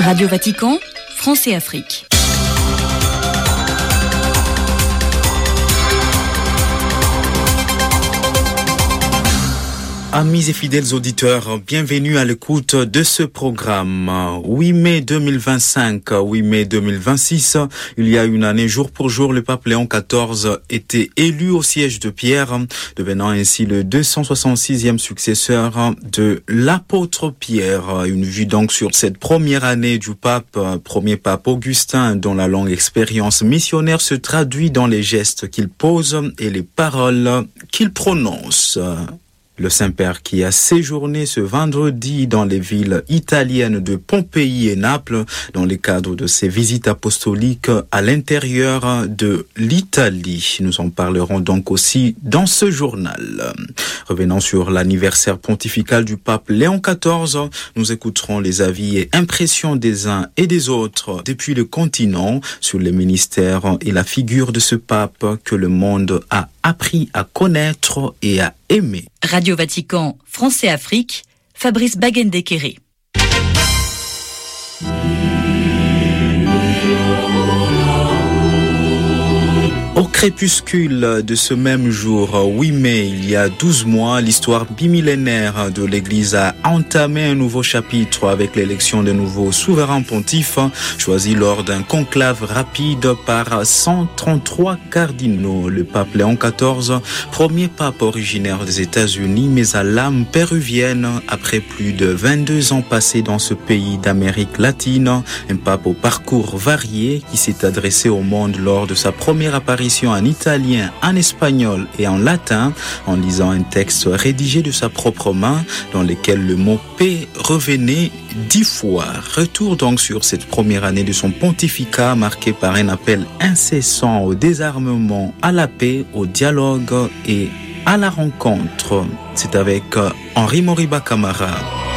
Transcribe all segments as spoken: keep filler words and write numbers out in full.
Radio Vatican, France et Afrique. Amis et fidèles auditeurs, bienvenue à l'écoute de ce programme. huit mai deux mille vingt-cinq, huit mai deux mille vingt-six, il y a une année, jour pour jour, le pape Léon quatorze était élu au siège de Pierre, devenant ainsi le deux cent soixante-sixième successeur de l'apôtre Pierre. Une vue donc sur cette première année du pape, premier pape Augustin, dont la longue expérience missionnaire se traduit dans les gestes qu'il pose et les paroles qu'il prononce. Le Saint-Père qui a séjourné ce vendredi dans les villes italiennes de Pompéi et Naples dans le cadre de ses visites apostoliques à l'intérieur de l'Italie. Nous en parlerons donc aussi dans ce journal. Revenant sur l'anniversaire pontifical du pape Léon quatorze, nous écouterons les avis et impressions des uns et des autres depuis le continent sur les ministères et la figure de ce pape que le monde a appris à connaître et à aimer. Radio Vatican, France et Afrique, Fabrice Baguendekere. Au crépuscule de ce même jour, huit mai, il y a douze mois, l'histoire bimillénaire de l'Église a entamé un nouveau chapitre avec l'élection de nouveaux souverains pontifes, choisis lors d'un conclave rapide par cent trente-trois cardinaux. Le pape Léon quatorze, premier pape originaire des États-Unis, mais à l'âme péruvienne, après plus de vingt-deux ans passés dans ce pays d'Amérique latine, un pape au parcours varié qui s'est adressé au monde lors de sa première apparition en italien, en espagnol et en latin, en lisant un texte rédigé de sa propre main, dans lequel le mot paix revenait dix fois. Retour donc sur cette première année de son pontificat, marqué par un appel incessant au désarmement, à la paix, au dialogue et à la rencontre. C'est avec Henri Moriba Camara.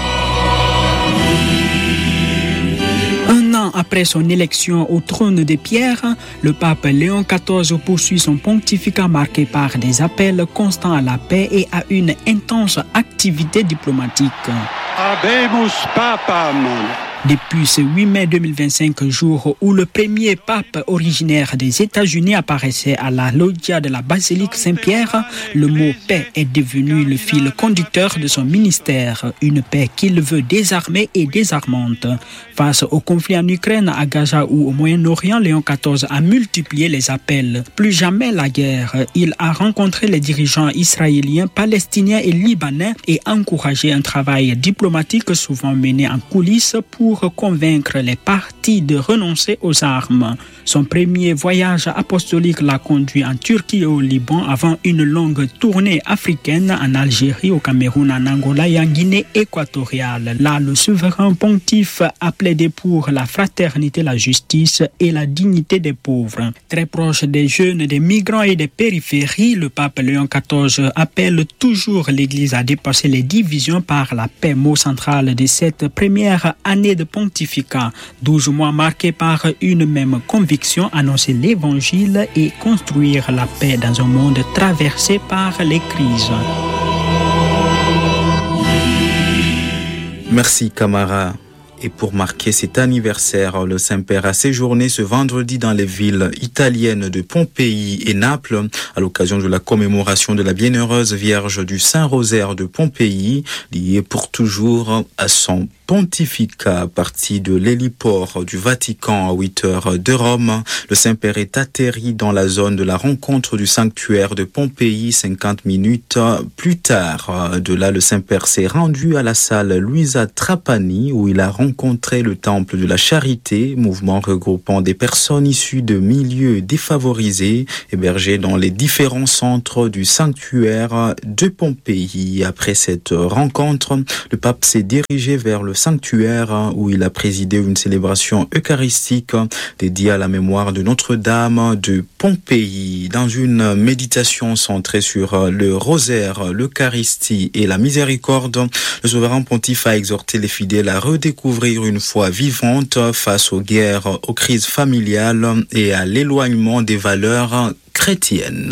Après son élection au trône de Pierre, le pape Léon quatorze poursuit son pontificat marqué par des appels constants à la paix et à une intense activité diplomatique. Habemus Papam. Depuis ce huit mai deux mille vingt-cinq, jour où le premier pape originaire des États-Unis apparaissait à la loggia de la basilique Saint-Pierre, le mot paix est devenu le fil conducteur de son ministère, une paix qu'il veut désarmer et désarmante. Face au conflit en Ukraine, à Gaza ou au Moyen-Orient, Léon quatorze a multiplié les appels. Plus jamais la guerre. Il a rencontré les dirigeants israéliens, palestiniens et libanais et encouragé un travail diplomatique souvent mené en coulisses pour pour convaincre les partis de renoncer aux armes. Son premier voyage apostolique l'a conduit en Turquie et au Liban avant une longue tournée africaine en Algérie, au Cameroun, en Angola et en Guinée équatoriale. Là, le souverain pontife a plaidé pour la fraternité, la justice et la dignité des pauvres. Très proche des jeunes, des migrants et des périphéries, le pape Léon quatorze appelle toujours l'Église à dépasser les divisions par la paix, mot central de cette première année de pontificat. douze mois marqués par une même conviction, annoncer l'évangile et construire la paix dans un monde traversé par les crises. Merci Camara. Et pour marquer cet anniversaire, le Saint-Père a séjourné ce vendredi dans les villes italiennes de Pompéi et Naples à l'occasion de la commémoration de la Bienheureuse Vierge du Saint-Rosaire de Pompéi, liée pour toujours à son pontificat. Parti de l'héliport du Vatican à huit heures de Rome, le Saint-Père est atterri dans la zone de la rencontre du sanctuaire de Pompéi cinquante minutes plus tard. De là, le Saint-Père s'est rendu à la salle Luisa Trapani où il a rencontré le Temple de la Charité, mouvement regroupant des personnes issues de milieux défavorisés, hébergées dans les différents centres du sanctuaire de Pompéi. Après cette rencontre, le pape s'est dirigé vers le sanctuaire où il a présidé une célébration eucharistique dédiée à la mémoire de Notre-Dame de Pompéi. Dans une méditation centrée sur le rosaire, l'Eucharistie et la miséricorde, le souverain pontife a exhorté les fidèles à redécouvrir une foi vivante face aux guerres, aux crises familiales et à l'éloignement des valeurs chrétiennes.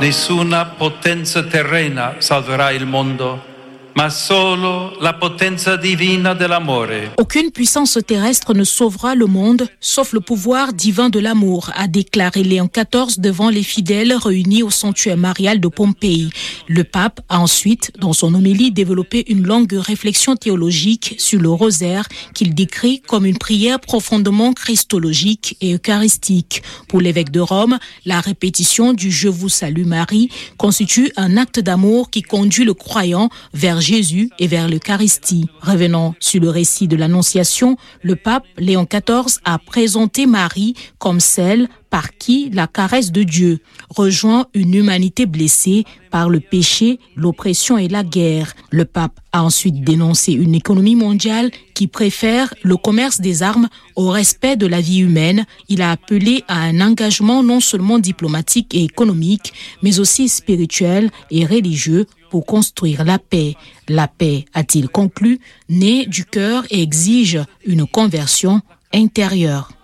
Nessuna potenza terrena salverà il mondo, ma solo la potenza divina dell'amore. Aucune puissance terrestre ne sauvera le monde, sauf le pouvoir divin de l'amour, a déclaré Léon quatorze devant les fidèles réunis au sanctuaire marial de Pompéi. Le pape a ensuite, dans son homélie, développé une longue réflexion théologique sur le rosaire qu'il décrit comme une prière profondément christologique et eucharistique. Pour l'évêque de Rome, la répétition du « Je vous salue Marie » constitue un acte d'amour qui conduit le croyant vers Jésus et vers l'Eucharistie. Revenant sur le récit de l'Annonciation, le pape Léon quatorze a présenté Marie comme celle par qui la caresse de Dieu rejoint une humanité blessée par le péché, l'oppression et la guerre. Le pape a ensuite dénoncé une économie mondiale qui préfère le commerce des armes au respect de la vie humaine. Il a appelé à un engagement non seulement diplomatique et économique, mais aussi spirituel et religieux pour construire la paix. La paix, a-t-il conclu, naît du cœur et exige une conversion intérieure.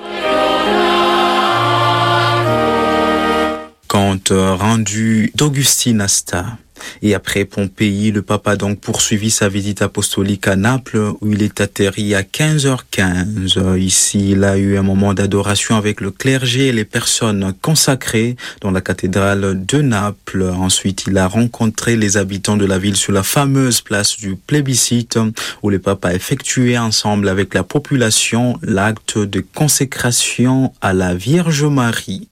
Compte rendu d'Augustine Asta. Et après Pompéi, le pape a donc poursuivi sa visite apostolique à Naples, où il est atterri à quinze heures quinze. Ici, il a eu un moment d'adoration avec le clergé et les personnes consacrées dans la cathédrale de Naples. Ensuite, il a rencontré les habitants de la ville sur la fameuse place du plébiscite, où le pape a effectué ensemble avec la population l'acte de consécration à la Vierge Marie.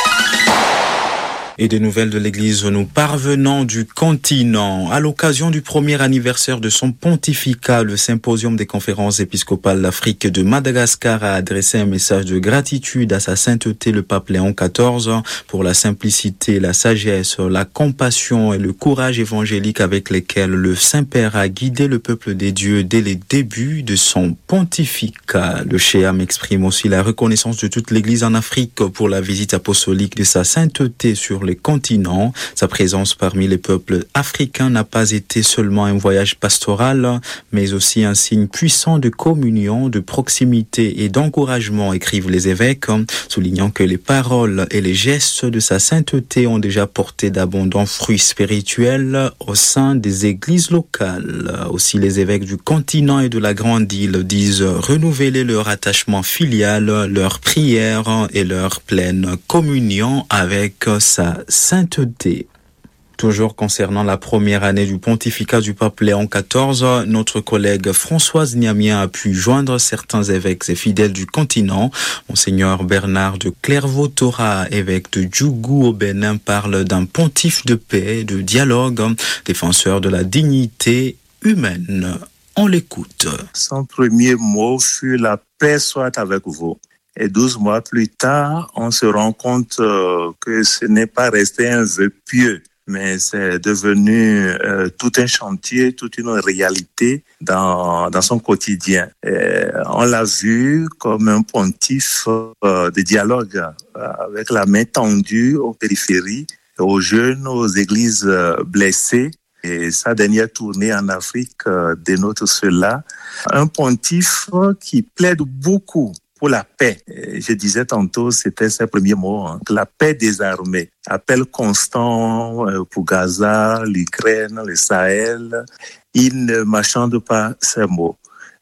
Et des nouvelles de l'Église nous parvenant du continent. À l'occasion du premier anniversaire de son pontificat, le symposium des conférences épiscopales d'Afrique de Madagascar a adressé un message de gratitude à sa sainteté le pape Léon quatorze pour la simplicité, la sagesse, la compassion et le courage évangélique avec lesquels le Saint-Père a guidé le peuple des dieux dès les débuts de son pontificat. Le Chéam exprime aussi la reconnaissance de toute l'Église en Afrique pour la visite apostolique de sa sainteté sur les continents. Sa présence parmi les peuples africains n'a pas été seulement un voyage pastoral, mais aussi un signe puissant de communion, de proximité et d'encouragement, écrivent les évêques, soulignant que les paroles et les gestes de sa sainteté ont déjà porté d'abondants fruits spirituels au sein des églises locales. Aussi, les évêques du continent et de la Grande Île disent renouveler leur attachement filial, leur prière et leur pleine communion avec sa sainteté. Toujours concernant la première année du pontificat du pape Léon quatorze, notre collègue Françoise Niamien a pu joindre certains évêques et fidèles du continent. Monseigneur Bernard de Clairvaux-Thora, évêque de Djougou au Bénin, parle d'un pontife de paix, de dialogue, défenseur de la dignité humaine. On l'écoute. Son premier mot fut « La paix soit avec vous ». Et douze mois plus tard, on se rend compte euh, que ce n'est pas resté un vœu pieux, mais c'est devenu euh, tout un chantier, toute une réalité dans, dans son quotidien. Et on l'a vu comme un pontife euh, de dialogue, euh, avec la main tendue aux périphéries, aux jeunes, aux églises euh, blessées. Et sa dernière tournée en Afrique euh, dénote cela. Un pontife qui plaide beaucoup pour la paix. Je disais tantôt, c'était ses premiers mots, hein, la paix désarmée. Appel constant pour Gaza, l'Ukraine, le Sahel. Il ne marchande pas ces mots.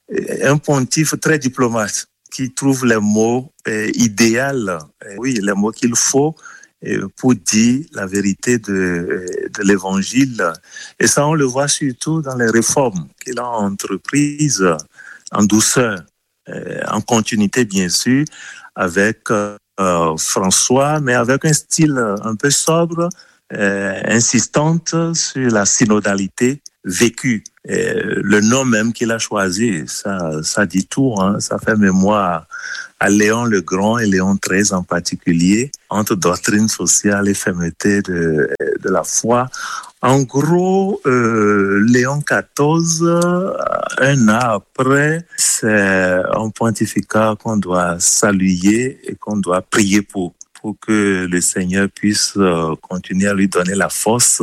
Un pontife très diplomate qui trouve les mots euh, idéaux, oui, les mots qu'il faut euh, pour dire la vérité de, de l'Évangile. Et ça, on le voit surtout dans les réformes qu'il a entreprises en douceur. En continuité, bien sûr, avec euh, François, mais avec un style un peu sobre, euh, insistante sur la synodalité vécue. Et le nom même qu'il a choisi, ça, ça dit tout, hein, ça fait mémoire à Léon le Grand et Léon treize en particulier, entre doctrine sociale et fermeté de, de la foi. En gros, euh, Léon quatorze, un an après, c'est un pontificat qu'on doit saluer et qu'on doit prier pour, pour que le Seigneur puisse continuer à lui donner la force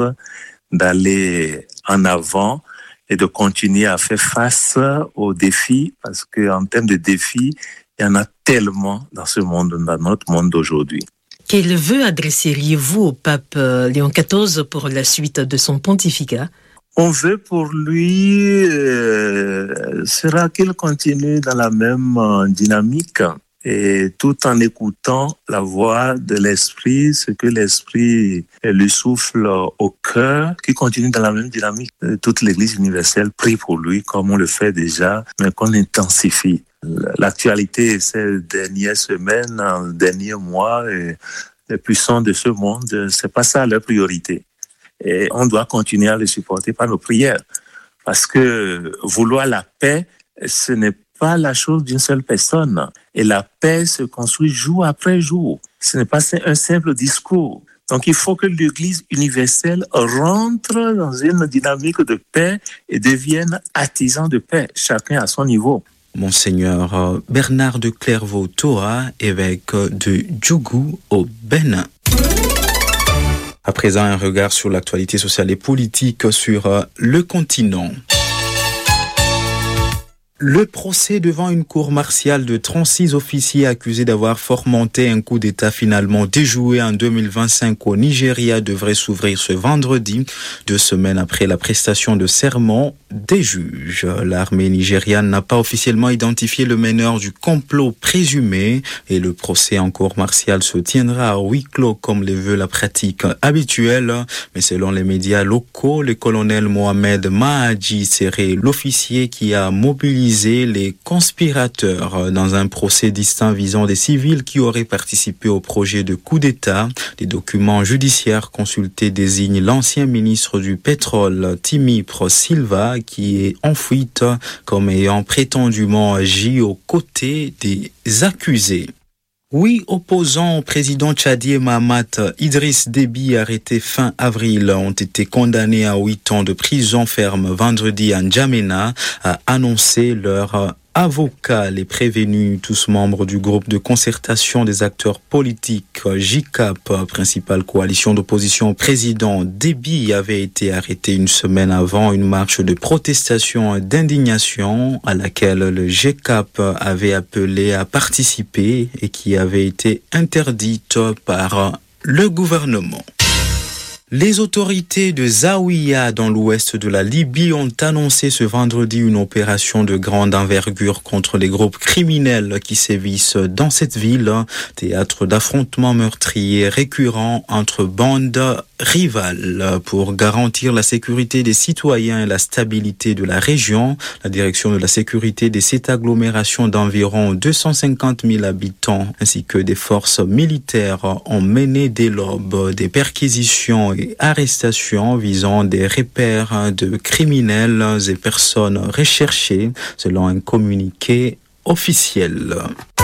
d'aller en avant et de continuer à faire face aux défis, parce qu'en termes de défis, il y en a tellement dans ce monde, dans notre monde d'aujourd'hui. Quel vœu adresseriez-vous au pape Léon quatorze pour la suite de son pontificat? Mon vœu pour lui euh, sera qu'il continue dans la même euh, dynamique et tout en écoutant la voix de l'Esprit, ce que l'Esprit lui souffle au cœur, qu'il continue dans la même dynamique. Toute l'Église universelle prie pour lui comme on le fait déjà, mais qu'on intensifie. L'actualité ces dernières semaines, derniers mois, et les puissants de ce monde, c'est pas ça leur priorité. Et on doit continuer à le supporter par nos prières. Parce que vouloir la paix, ce n'est pas la chose d'une seule personne. Et la paix se construit jour après jour. Ce n'est pas un simple discours. Donc il faut que l'Église universelle rentre dans une dynamique de paix et devienne artisan de paix, chacun à son niveau. Monseigneur Bernard de Clairvaux-Toa, évêque de Djougou au Bénin. À présent, un regard sur l'actualité sociale et politique sur le continent. Le procès devant une cour martiale de trente-six officiers accusés d'avoir fomenté un coup d'État finalement déjoué en deux mille vingt-cinq au Nigeria devrait s'ouvrir ce vendredi, deux semaines après la prestation de serment des juges. L'armée nigériane n'a pas officiellement identifié le meneur du complot présumé et le procès en cour martiale se tiendra à huis clos comme le veut la pratique habituelle. Mais selon les médias locaux, le colonel Mohamed Mahadji serait l'officier qui a mobilisé les conspirateurs dans un procès distinct visant des civils qui auraient participé au projet de coup d'État. Les documents judiciaires consultés désignent l'ancien ministre du pétrole, Timipre Silva, qui est en fuite comme ayant prétendument agi aux côtés des accusés. Huit opposants au président tchadien Mahamat Idriss Déby, arrêtés fin avril, ont été condamnés à huit ans de prison ferme vendredi à N'Djamena, a annoncé leur avocat. Les prévenus, tous membres du groupe de concertation des acteurs politiques J C A P, principale coalition d'opposition au président Déby, avaient été arrêtés une semaine avant une marche de protestation et d'indignation à laquelle le J C A P avait appelé à participer et qui avait été interdite par le gouvernement. Les autorités de Zawiya, dans l'ouest de la Libye, ont annoncé ce vendredi une opération de grande envergure contre les groupes criminels qui sévissent dans cette ville, théâtre d'affrontements meurtriers récurrents entre bandes rivales. Pour garantir la sécurité des citoyens et la stabilité de la région, la direction de la sécurité de cette agglomération d'environ deux cent cinquante mille habitants ainsi que des forces militaires ont mené dès l'aube des perquisitions et arrestations visant des repères de criminels et personnes recherchées, selon un communiqué officiel.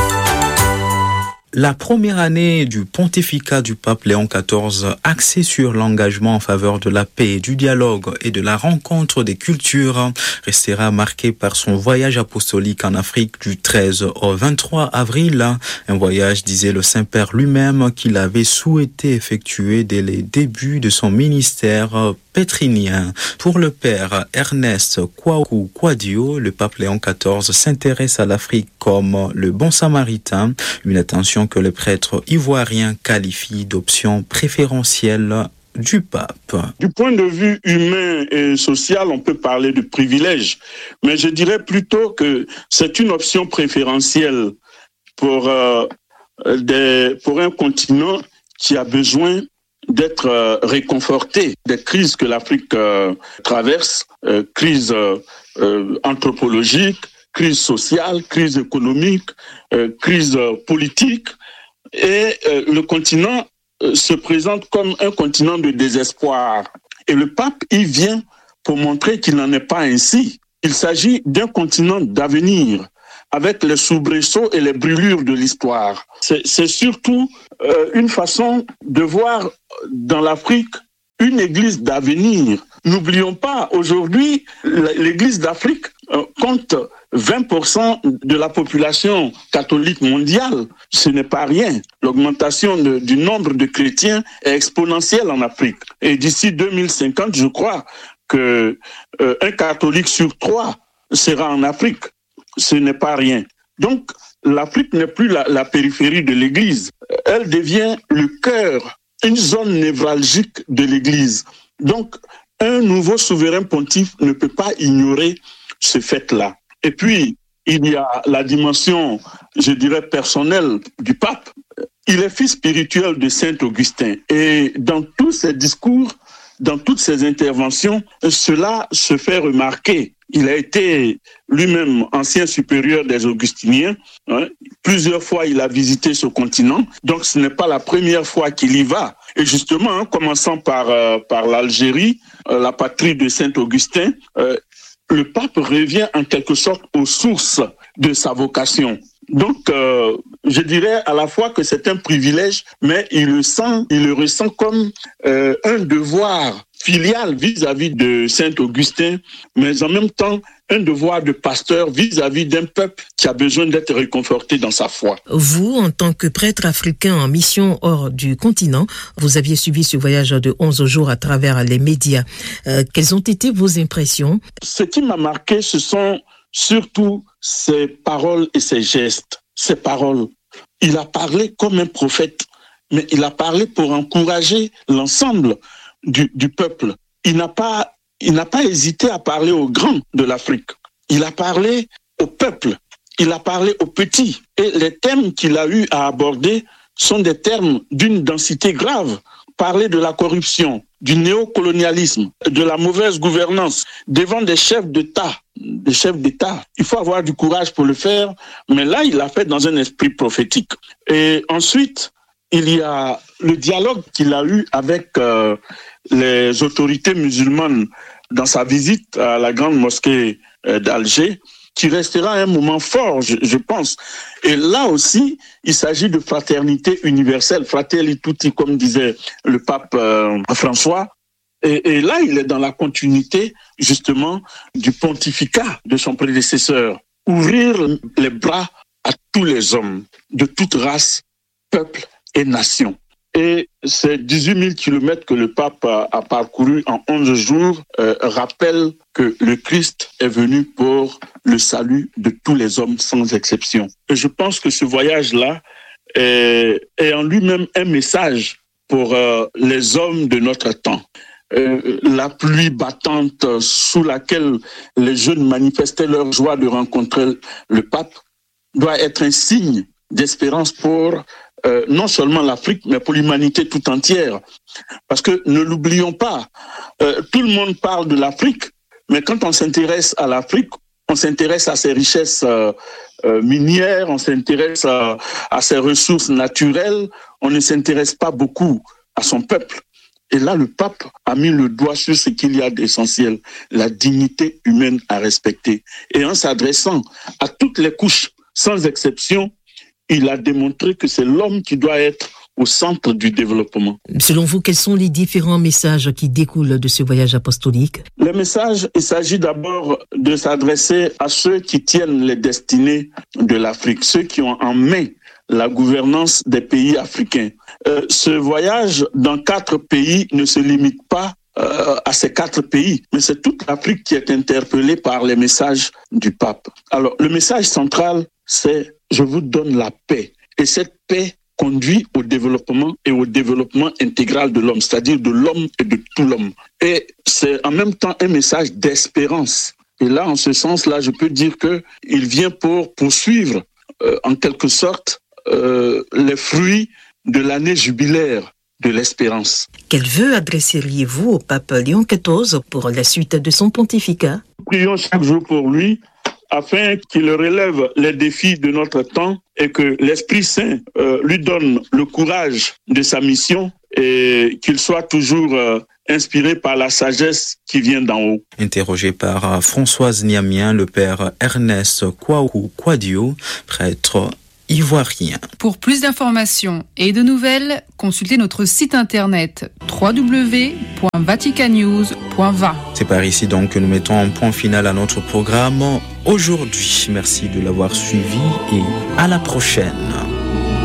La première année du pontificat du pape Léon quatorze, axée sur l'engagement en faveur de la paix, du dialogue et de la rencontre des cultures, restera marquée par son voyage apostolique en Afrique du treize au vingt-trois avril. Un voyage, disait le Saint-Père lui-même, qu'il avait souhaité effectuer dès les débuts de son ministère pétrinien. Pour le père Ernest Kwaku Kwadio, le pape Léon quatorze s'intéresse à l'Afrique comme le bon samaritain, une attention que le prêtre ivoirien qualifie d'option préférentielle du pape. Du point de vue humain et social, on peut parler de privilège, mais je dirais plutôt que c'est une option préférentielle pour, euh, des, pour un continent qui a besoin d'être euh, réconforté des crises que l'Afrique euh, traverse, euh, crise euh, anthropologique, crise sociale, crise économique, euh, crise euh, politique. Et euh, le continent euh, se présente comme un continent de désespoir. Et le pape y vient pour montrer qu'il n'en est pas ainsi. Il s'agit d'un continent d'avenir, avec les soubresauts et les brûlures de l'histoire. C'est, c'est surtout euh, une façon de voir dans l'Afrique une église d'avenir. N'oublions pas, aujourd'hui, l'église d'Afrique euh, compte vingt pour cent de la population catholique mondiale. Ce n'est pas rien. L'augmentation de, du nombre de chrétiens est exponentielle en Afrique. Et d'ici deux mille cinquante, je crois que euh, un catholique sur trois sera en Afrique. Ce n'est pas rien. Donc, l'Afrique n'est plus la, la périphérie de l'Église. Elle devient le cœur, une zone névralgique de l'Église. Donc, un nouveau souverain pontife ne peut pas ignorer ce fait-là. Et puis, il y a la dimension, je dirais, personnelle du pape. Il est fils spirituel de Saint Augustin. Et dans tous ses discours, dans toutes ses interventions, cela se fait remarquer. Il a été lui-même ancien supérieur des Augustiniens. Hein. Plusieurs fois, il a visité ce continent. Donc, ce n'est pas la première fois qu'il y va. Et justement, hein, commençant par, euh, par l'Algérie, euh, la patrie de Saint Augustin, euh, le pape revient en quelque sorte aux sources de sa vocation. Donc, euh, je dirais à la fois que c'est un privilège, mais il le sent, il le ressent comme euh, un devoir filial vis-à-vis de Saint Augustin, mais en même temps un devoir de pasteur vis-à-vis d'un peuple qui a besoin d'être réconforté dans sa foi. Vous, en tant que prêtre africain en mission hors du continent, vous aviez suivi ce voyage de onze jours à travers les médias. Euh, quelles ont été vos impressions? Ce qui m'a marqué, ce sont surtout ses paroles et ses gestes. Ses paroles. Il a parlé comme un prophète, mais il a parlé pour encourager l'ensemble du, du peuple. Il n'a pas, il n'a pas hésité à parler aux grands de l'Afrique. Il a parlé au peuple. Il a parlé aux petits. Et les thèmes qu'il a eu à aborder sont des termes d'une densité grave. Parler de la corruption, du néocolonialisme, de la mauvaise gouvernance devant des chefs d'État, des chefs d'État. Il faut avoir du courage pour le faire, mais là, il l'a fait dans un esprit prophétique. Et ensuite, il y a le dialogue qu'il a eu avec euh, les autorités musulmanes dans sa visite à la grande mosquée euh, d'Alger, qui restera un moment fort, je, je pense. Et là aussi, il s'agit de fraternité universelle, fratelli tutti, comme disait le pape euh, François. Et, et là, il est dans la continuité, justement, du pontificat de son prédécesseur. Ouvrir les bras à tous les hommes, de toute race, peuple et nation. Et ces dix-huit mille kilomètres que le pape a, a parcouru en onze jours euh, rappellent que le Christ est venu pour le salut de tous les hommes sans exception. Et je pense que ce voyage-là est, est en lui-même un message pour euh, les hommes de notre temps. Euh, la pluie battante sous laquelle les jeunes manifestaient leur joie de rencontrer le pape doit être un signe d'espérance pour Euh, non seulement l'Afrique, mais pour l'humanité tout entière. Parce que ne l'oublions pas, euh, tout le monde parle de l'Afrique, mais quand on s'intéresse à l'Afrique, on s'intéresse à ses richesses euh, euh, minières, on s'intéresse à, à ses ressources naturelles, on ne s'intéresse pas beaucoup à son peuple. Et là, le pape a mis le doigt sur ce qu'il y a d'essentiel, la dignité humaine à respecter. Et en s'adressant à toutes les couches, sans exception, il a démontré que c'est l'homme qui doit être au centre du développement. Selon vous, quels sont les différents messages qui découlent de ce voyage apostolique? Les messages, il s'agit d'abord de s'adresser à ceux qui tiennent les destinées de l'Afrique, ceux qui ont en main la gouvernance des pays africains. Euh, ce voyage dans quatre pays ne se limite pas euh, à ces quatre pays, mais c'est toute l'Afrique qui est interpellée par les messages du pape. Alors, le message central, c'est « Je vous donne la paix ». Et cette paix conduit au développement et au développement intégral de l'homme, c'est-à-dire de l'homme et de tout l'homme. Et c'est en même temps un message d'espérance. Et là, en ce sens-là, je peux dire qu'il vient pour poursuivre, euh, en quelque sorte, euh, les fruits de l'année jubilaire de l'espérance. Quel vœu adresseriez-vous au pape Léon quatorze pour la suite de son pontificat? Prions chaque jour pour lui, afin qu'il relève les défis de notre temps et que l'Esprit Saint euh, lui donne le courage de sa mission et qu'il soit toujours euh, inspiré par la sagesse qui vient d'en haut. Interrogé par Françoise Niamien, le père Ernest Kwaku Kwadio, prêtre ivoirien. Pour plus d'informations et de nouvelles, consultez notre site internet w w w point vatican news point v a. C'est par ici donc que nous mettons un point final à notre programme aujourd'hui. Merci de l'avoir suivi et à la prochaine.